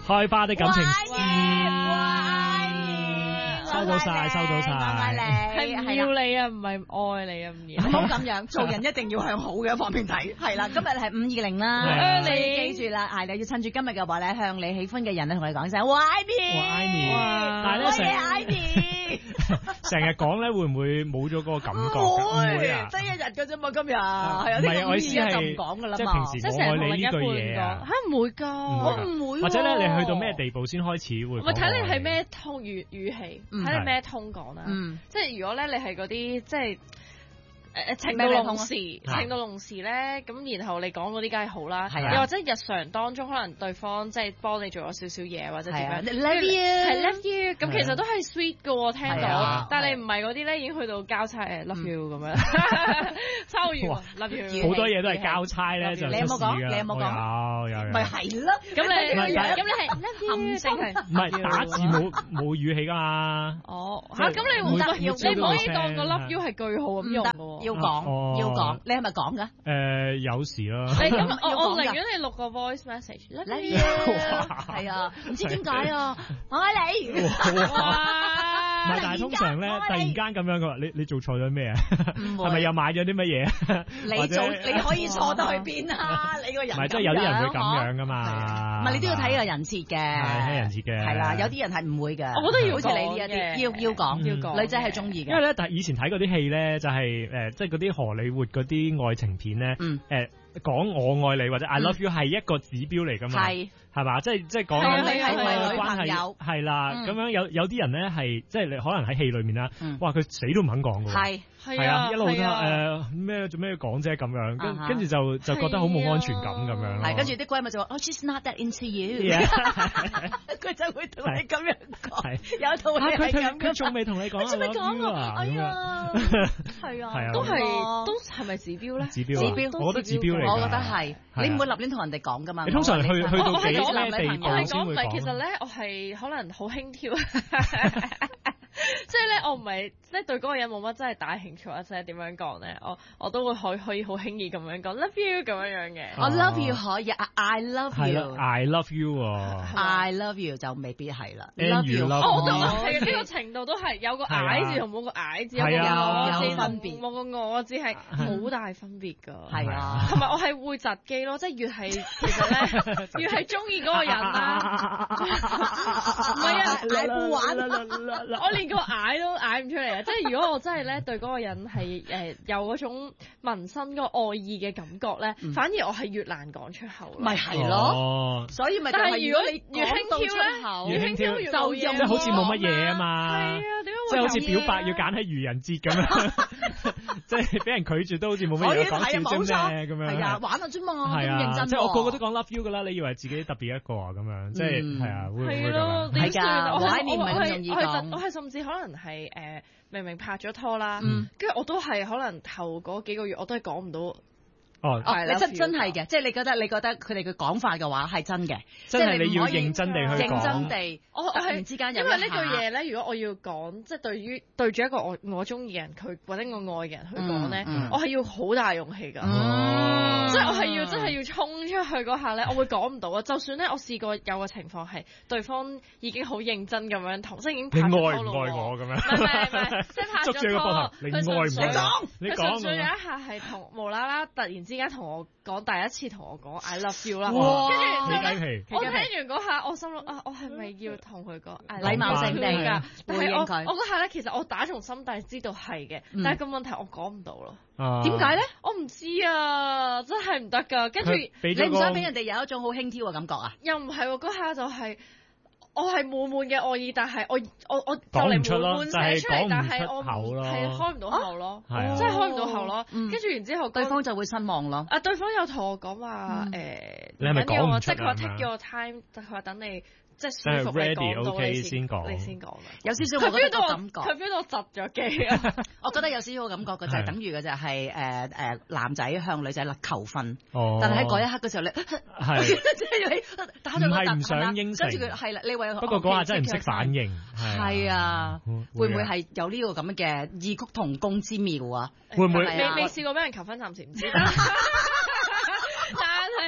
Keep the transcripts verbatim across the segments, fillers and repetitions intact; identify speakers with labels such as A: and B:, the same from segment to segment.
A: 開花的感情詩，收到晒，收到晒，
B: 愛你，
C: 係要你啊，唔係愛你啊，唔要。
B: 唔好咁樣，做人一定要向好嘅方面睇。係啦，今日係五二零啦，你記住啦，係你要趁住今日嘅話咧，向你喜歡嘅人咧同你講聲我愛你，
A: 我愛你，
B: 但係咧成日愛你，
A: 成日講咧會唔會冇咗嗰個感覺？
B: 唔
A: 會啊，
B: 得一日嘅啫嘛，今日係有啲五二就唔講噶啦嘛，
A: 即係平時我愛你呢句嘢啊，
C: 嚇唔會㗎，
B: 我唔會。
A: 或者咧，你去到咩地步先開始會？
C: 咪睇你係咩通語語氣，睇你咩通講啦。
B: 嗯，
C: 即係如果咧你係嗰啲即係。誒情到濃時，情到濃時咧，咁然後你講嗰啲梗係好啦，又或者日常當中可能對方即係幫你做咗少少嘢或者點樣
B: ，love you，
C: 係 love you，咁其實都係 sweet 嘅喎，聽到，但係你唔係嗰啲咧已經去到交差誒 love you 咁樣，差好遠 love you，
A: 好多嘢都係交差咧就出事㗎。
B: 你有冇講？你有冇
A: 講？有有有。
B: 咪係咯，
C: 咁你咁你係 love you 定係？
A: 唔係打字冇冇語氣㗎嘛？
C: 哦，嚇咁你唔得，你唔可以當個 love you 係句號咁用嘅喎。
B: 要講，要講，你係咪講㗎？
A: 誒，有時咯。
C: 咁我我寧願你錄個 voice message。
B: Love you，係啊，唔知點解啊，我愛你。
A: 唔係，但係通常咧，突然間咁樣嘅話，你你做錯咗咩啊？係咪又買咗啲乜嘢？
B: 你做你可以錯到去邊啊？你個人唔
A: 係，即係有啲人會咁樣㗎嘛。
B: 唔係，你都要睇個人設嘅。
A: 係睇人設嘅。
B: 係啦，有啲人係唔會嘅。
C: 我覺得要
B: 好似你呢一啲，要要講，要講。女仔係中意嘅。
A: 因為咧，但係以前睇嗰啲戲咧，就係誒，即係嗰啲荷里活嗰啲愛情片咧，誒。講我愛你或者 I love you 係一個指標嚟㗎嘛，係係嘛，即係即係講緊個關係係啦，咁樣有有啲人咧係即係你可能喺戲裏面啦，哇佢死都唔肯講㗎喎，係係啊一路都誒咩做咩要講啫咁樣，跟跟住就就覺得好冇安全感咁樣，
B: 係跟住啲閨蜜就話 Oh she's not that into you，佢就會同你咁樣講，有套戲係咁，
A: 佢仲未同你講，
B: 仲未講啊，哎呀，係啊，
C: 都係都係咪指標咧？
A: 指標，
B: 指標，
A: 我覺得指標嚟。
B: 我覺得係，你唔會立亂同人哋講噶嘛。
A: 你通常去去到幾咩地步先會
C: 講？唔係，其實咧，我係可能好輕佻，即係咧，我唔係即係對嗰個人冇乜真係大興趣，或者點樣講咧，我我都會可可以好輕易咁樣講 love you 咁樣樣嘅。
B: 我 love you 可以 ，I love you，I
A: love you，I
B: love you 就未必係啦。
A: love you，
C: 我覺得係呢個程度都係有個矮字同冇個矮字有個我字分別，冇個我字係好大分別㗎。
B: 係啊，
C: 同埋我係會窒機咯，即係越係其實咧，越係中意嗰個人啦。唔係啊，
B: 你唔玩
C: 我連個嗌都嗌唔出嚟啊！即係如果我真係咧對嗰個人係誒有嗰種紋身嗰個愛意嘅感覺咧，反而我係越難講出口。
B: 咪係咯，所以咪但係如果你越輕佻咧，
C: 越輕佻越就
A: 即係好似冇乜嘢啊嘛。
C: 係啊，點解會
A: 即係好似表白要揀喺愚人節咁樣，即係俾人拒絕都好似冇乜嘢講笑啫咩咁樣。
B: 係啊，玩啊啫嘛，
A: 係啊，
B: 認真。
A: 即係我個個都講 love you 噶啦，你以為自己特別一個啊咁樣，即係係啊，會唔會咁啊？
C: 係㗎，我係
B: 唔係咁容易講。
C: 我係甚至可能係誒明明拍咗拖啦，跟住我都係可能頭嗰幾個月我都係講唔到。
A: 哦，
B: 你真真係嘅，即係你覺得你覺得佢哋嘅講法嘅話係真嘅，
A: 即係你要認真地去講。
B: 認真地，
C: 我我係
B: 之間有
C: 因為呢句嘢咧，如果我要講，即係對於對住一個我我中意嘅人，佢或者我愛嘅人去講咧，我係要好大勇氣㗎。即係我係要真係要衝出去嗰下咧，我會講唔到啊！就算咧，我試過有個情況係對方已經好認真咁樣同，即係已經拍咗拖咯。
A: 你愛唔愛我咁樣？
C: 唔係唔係，即係拍咗拖。
A: 你愛唔愛？
C: 你講，
A: 你講。
C: 佢純粹有一下係同無啦啦，突然之間同我講第一次同我講 I love you 啦。
A: 哇！
C: 跟住
A: 起雞皮。
C: 我聽完嗰下，我心諗啊，我係咪要同佢講
B: 禮貌性地㗎？
C: 但係我我嗰下咧，其實我打從心底知道係嘅，但係個問題我講唔到咯。
B: 點解咧？
C: 我唔知啊，真係唔得㗎。跟住
B: 你唔想俾人哋有一種好輕佻嘅感覺啊？
C: 又唔係喎，嗰下就係我係滿滿嘅愛意，但係我我我就嚟滿滿寫出嚟，但係我係開唔到口咯，真係開唔到口咯。跟住然之後，
B: 對方就會失望咯。
C: 啊，對方有同我講話誒，
A: 你係咪講唔出啊？
C: 即係佢話 take your time，佢話等你。即
A: 係
C: 舒服
A: ready OK 先講，
C: 你先講啦。
B: 有少少我覺得個感覺，
C: 佢 feel 到窒咗機啊！
B: 我覺得有少少感覺嘅就係等於嘅就係誒誒男仔向女仔求婚，但係喺嗰一刻嘅時候咧，係即係你打咗個突，
A: 唔想應承，
B: 跟住佢係啦，你為
A: 不過嗰下真係唔識反應，
B: 係啊，會唔會係有呢個咁嘅異曲同工之妙啊？
A: 會唔會？
C: 你未試過俾人求婚，暫時唔知。但係但係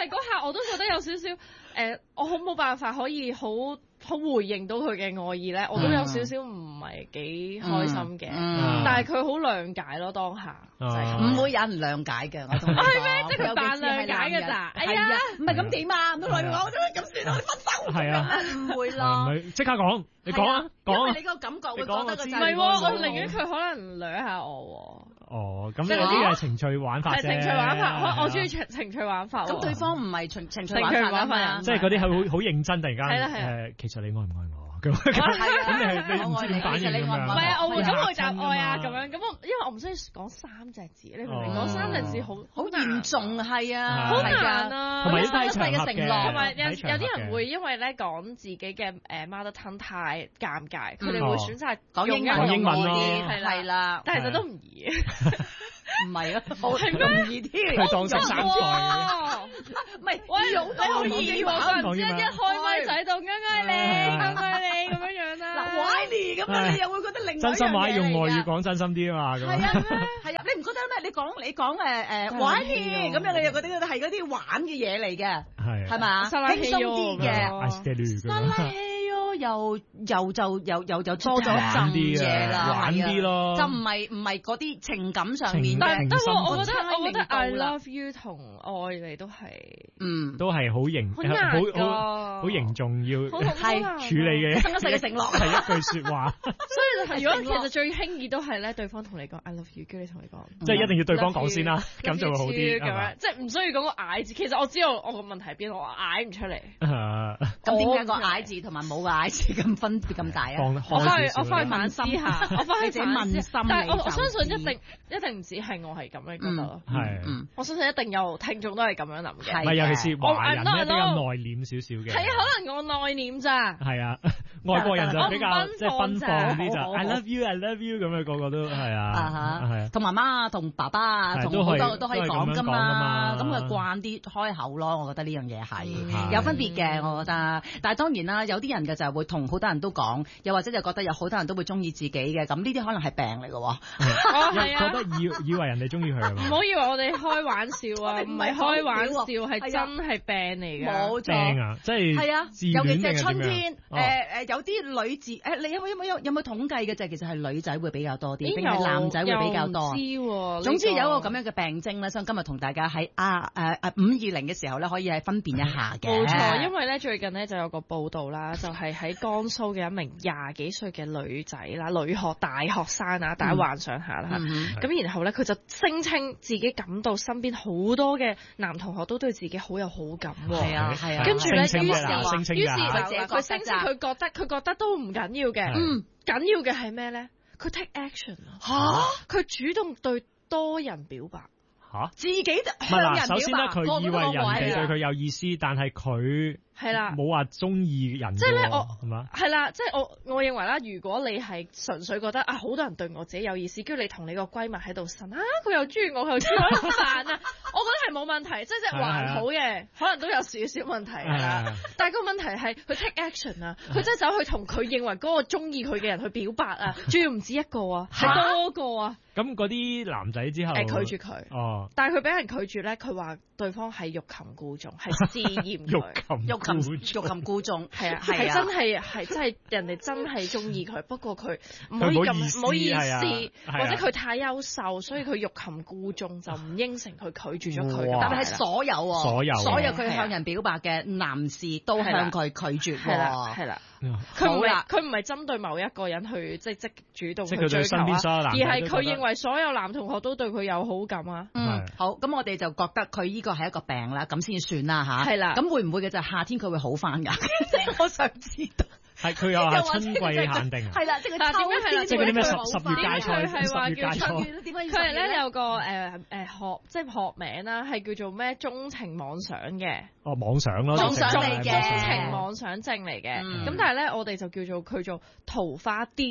C: 係嗰下我都覺得有少少誒，我好冇辦法可以好好回應到佢嘅愛意咧，我都有少少唔係幾開心嘅。但係佢好諒解咯，當下
B: 唔會有人諒解嘅。我同你講
C: 係咩？即係佢扮諒解嘅咋？
B: 係啊，唔係咁點啊？唔通來我咁算我哋分手？
A: 係啊，
B: 唔會咯。
A: 即刻講，你講啊，講。
B: 因為你個感覺會覺得個
C: 唔係喎，我寧願佢可能掠下我喎。
A: 哦，咁呢啲係情趣玩法啫。
C: 係情趣玩法，我我中意情情趣玩法。
B: 咁對方唔係情情趣
C: 玩法
B: 啊，
A: 即係嗰啲係好好認真，突然間
C: 係啦係
A: 誒，其實你愛唔愛我？咁咁你係你唔知點反應咁樣。
C: 唔係啊，我會咁會答愛啊咁樣。咁我因為我唔需要講三隻字，你明唔明？講三隻字好
B: 好嚴重係啊，
C: 好難啊。
A: 同埋一世
B: 嘅承諾，
C: 同埋有有啲人會因為咧講自己嘅誒 mother tongue 太尷尬，佢哋會選擇
B: 講英
A: 講英文咯，
C: 係啦，但係其實都唔易。
B: 唔係啊，好容易啲，
A: 佢當食生菜。
B: 唔係，喂，你好易喎，
C: 唔知一開咪仔到啱啱你，啱啱你咁樣樣啦。
B: 嗱 ，Wiley 咁樣，你又會覺得另外一樣嘢。
A: 真心話用外語講真心啲啊嘛，咁。
B: 係啊，係啊，你唔覺得咩？你講你講誒誒 Wiley 咁樣，你又覺得係嗰啲玩嘅嘢嚟嘅，係係嘛？輕鬆啲嘅。又又就又又又多咗陣嘢啦，
A: 玩啲咯，
B: 就唔係唔係嗰啲情感上面嘅。
C: 但得喎，我覺得我覺得 I love you 同愛你都係，
B: 嗯，
A: 都係好凝好好好凝重要係處理嘅
B: 一生一世嘅承諾，
A: 係一句説話。
C: 所以如果其實最輕易都係咧，對方同你講 I love you，跟住同你講，
A: 即係一定要對方講先啦，咁就會好啲咁樣。
C: 即係唔需要講個嗌字，其實我知道我個問題喺邊，我嗌唔出嚟。
B: 咁點解個嗌字同埋冇個嗌字咁分別咁大啊？
C: 我翻去我翻去反思下，我翻去
B: 問心，
C: 但係我我相信一定一定唔止係我係咁樣覺得咯。
A: 係，
C: 我相信一定有聽眾都係咁樣諗嘅。
A: 唔係，尤其是華人咧比較內斂少少嘅。
C: 係啊，可能我內斂咋。
A: 係啊，外國人就比較即係奔放啲就 I love you I love you 咁樣，個個都係啊，係啊，
B: 同媽媽啊，同爸爸啊，同好多都可以講噶嘛。咁佢慣啲開口咯，我覺得呢樣嘢係有分別嘅，我覺得。但係當然啦，有啲人嘅就係會同好多人都講，又或者就覺得有好多人都會中意自己嘅，咁呢啲可能係病嚟嘅喎。
A: 覺得以以為人哋中意佢係嘛？
C: 唔好以為我哋開玩笑啊，唔係開玩笑，係真係病嚟嘅。
B: 冇錯，
A: 病啊，即係
B: 係啊，尤其是春天，誒誒有啲女子誒，你有冇有冇有有冇統計嘅？就其實係女仔會比較多啲，定係男仔會比較多？
C: 知喎。
B: 總之有一個咁樣嘅病徵咧，所以今日同大家喺啊誒誒五二零嘅時候咧，可以係分辨一下嘅。
C: 冇錯，因為咧最近咧就有個報道啦，就係喺江蘇嘅一名廿幾歲嘅女仔啦，女學大學生啊，大家幻想下啦嚇。咁然後咧佢就聲稱自己感到身邊好多嘅男同學都對自己好有好感喎。
B: 係啊係啊。
C: 跟住咧，於是於是
B: 佢
C: 佢聲稱佢覺得佢覺得都唔緊要嘅。嗯，緊要嘅係咩咧？佢 take action 啊！嚇，佢主動對多人表白。
A: 嚇，
B: 自己向人表白。
A: 首先咧，佢以為人哋對佢有意思，但係佢。
C: 係啦，
A: 冇話中意人，
C: 即係咧，我
A: 係嘛？
C: 係啦，即係我我認為啦，如果你係純粹覺得啊，好多人對我自己有意思，跟住你同你個閨蜜喺度呻啊，佢又中意我，佢又中意我，煩啊！我覺得係冇問題，即係即係還好嘅，可能都有少少問題啦。但係個問題係佢 take action 啊，佢真係走去同佢認為嗰個中意佢嘅人去表白啊，仲要唔止一個啊，係多個啊。
A: 咁嗰啲男仔之後
C: 誒拒絕佢，哦，但係佢俾人拒絕咧，佢話對方係欲擒故縱，係試驗佢，
B: 欲擒欲擒故縱，
C: 係啊，係真係係真係人哋真係中意佢，不過佢唔可以咁唔好意思，或者佢太優秀，所以佢欲擒故縱就唔應承佢，拒絕咗佢。但係所有
A: 所有
B: 所有佢向人表白嘅男士都向佢拒絕，係啦係啦。
C: 佢唔係佢唔係針對某一個人去即係積主動去追求啊，而係佢認為所有男同學都對佢有好感啊。
B: 嗯，好，咁我哋就覺得佢呢個係一個病啦，咁先算啦吓。係啦，咁會唔會嘅就係夏天佢會好翻㗎？我想知道。係
A: 佢有話春季限定啊。
B: 係啦，即係佢秋天
A: 即係嗰啲咩十十月芥菜，十月芥菜。
C: 佢係咧有個誒誒學即係學名啦，係叫做咩鍾情妄想嘅。
A: 哦，妄想咯，
B: 妄想嚟嘅，
C: 鍾情妄想症嚟嘅。咁但係咧，我哋就叫做佢做桃花癲。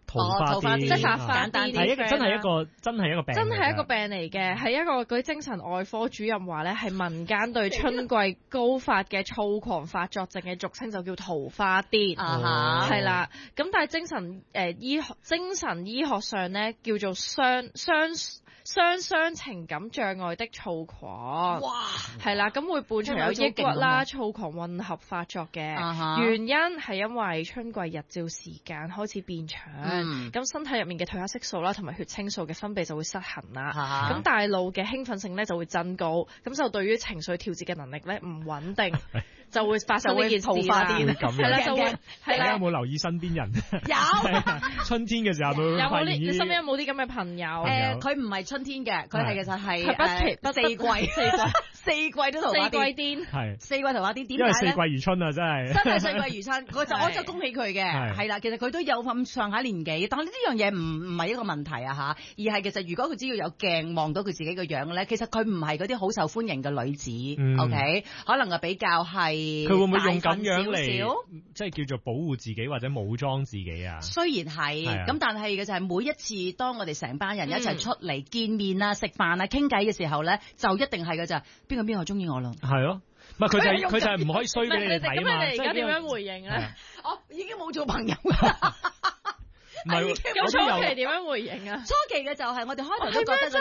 A: 桃花癲，
C: 即係發花癲，
A: 係一個真係一個真係一個病，
C: 真係一個病嚟嘅，係一個嗰啲精神外科主任話咧，係民間對春季高發嘅躁狂發作症嘅俗稱就叫桃花癲，係啦。咁但係精神誒醫學精神醫學上咧叫做雙雙雙雙情感障礙的躁狂，哇，係啦，咁會伴隨有抑鬱啦、躁狂混合發作嘅，原因係因為春季日照時間開始變長，咁、嗯、身體入面嘅褪黑色素啦同埋血清素嘅分泌就會失衡啦，咁、啊、大腦嘅興奮性咧就會增高，咁就對於情緒調節嘅能力咧唔穩定。就會發生呢件事啦，係啦，就會係啦。
A: 有冇留意身邊人？
B: 有
A: 春天嘅時候都
C: 有冇啲？你身邊有冇啲咁嘅朋友？
B: 誒，佢唔係春天嘅，佢係其實係誒四季，四季四季都桃花癲，
C: 四季癲
A: 係
B: 四季桃花癲。點解咧？
A: 因為四季如春啊，真係
B: 真係四季如春。我就我就恭喜佢嘅，係啦。其實佢都有咁上下年紀，但係呢樣嘢唔唔係一個問題啊嚇，而係其實如果佢只要有鏡望到佢自己個樣咧，其實佢唔係嗰啲好受歡迎嘅女子，OK，可能係比較係。
A: 佢會唔會用咁樣嚟，即係叫做保護自己或者武裝自己啊？
B: 雖然係，咁、啊、但係嘅就係每一次當我哋成班人一齊出嚟見面啊、食飯啊、傾偈嘅時候咧，就一定係嘅咋，邊個邊個中意我咯？
A: 係咯，唔係佢就係、是、佢就係唔可以衰俾你睇啊嘛。
C: 咁你哋而家點樣回應咧？
B: 我、哦、已經冇做朋友啦。
A: 唔係，
C: 咁初期點樣回應啊？
B: 初期嘅就係我哋開頭都覺得。